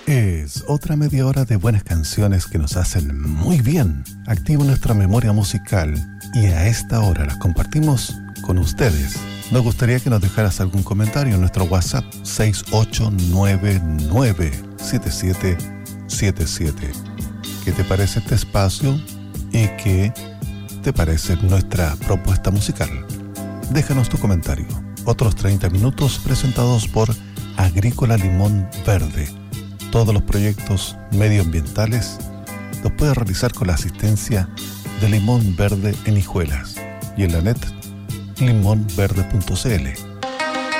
Es otra media hora de buenas canciones que nos hacen muy bien. Activa nuestra memoria musical y a esta hora las compartimos con ustedes. Nos gustaría que nos dejaras algún comentario en nuestro WhatsApp 68997777. ¿Qué te parece este espacio y qué te parece nuestra propuesta musical? Déjanos tu comentario. Otros 30 minutos presentados por Agrícola Limón Verde. Todos los proyectos medioambientales los puedes realizar con la asistencia de Limón Verde en Hijuelas y en la net limonverde.cl.